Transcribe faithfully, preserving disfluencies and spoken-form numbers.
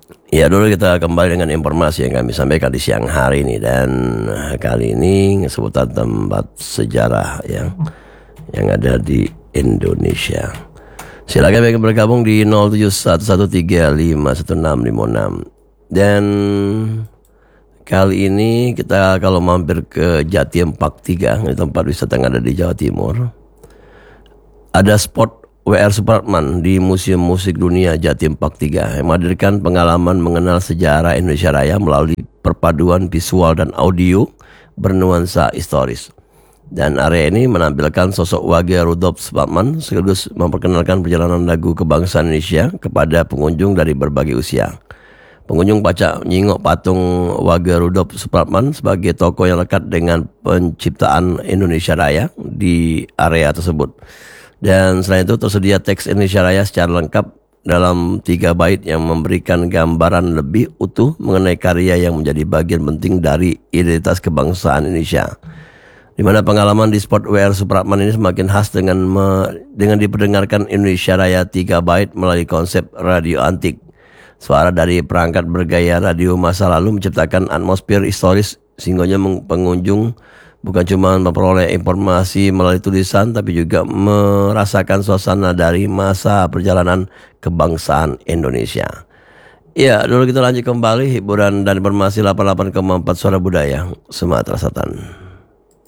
Ya, dulu kita kembali dengan informasi yang kami sampaikan di siang hari ini. Dan kali ini seputar tempat sejarah yang yang ada di Indonesia. Silakan bagi bergabung di nol tujuh satu satu tiga lima satu enam lima enam. Dan kali ini kita kalau mampir ke Jati Empat Tiga, tempat wisata yang ada di Jawa Timur, ada spot W R Supratman di Museum Musik Dunia Jatim Park tiga yang menghadirkan pengalaman mengenal sejarah Indonesia Raya melalui perpaduan visual dan audio bernuansa historis. Dan area ini menampilkan sosok Wage Rudolf Supratman sekaligus memperkenalkan perjalanan lagu kebangsaan Indonesia kepada pengunjung dari berbagai usia. Pengunjung pacak menyingok patung Wage Rudolf Supratman sebagai tokoh yang lekat dengan penciptaan Indonesia Raya di area tersebut. Dan selain itu tersedia teks Indonesia Raya secara lengkap dalam tiga bait yang memberikan gambaran lebih utuh mengenai karya yang menjadi bagian penting dari identitas kebangsaan Indonesia. Di mana pengalaman di spot W R Supratman ini semakin khas dengan me, dengan diperdengarkan Indonesia Raya tiga bait melalui konsep radio antik. Suara dari perangkat bergaya radio masa lalu menciptakan atmosfer historis sehingga pengunjung bukan cuma memperoleh informasi melalui tulisan, tapi juga merasakan suasana dari masa perjalanan kebangsaan Indonesia. Ya, dulu kita lanjut kembali hiburan dan informasi delapan puluh delapan koma empat Suara Budaya Sumatera Selatan.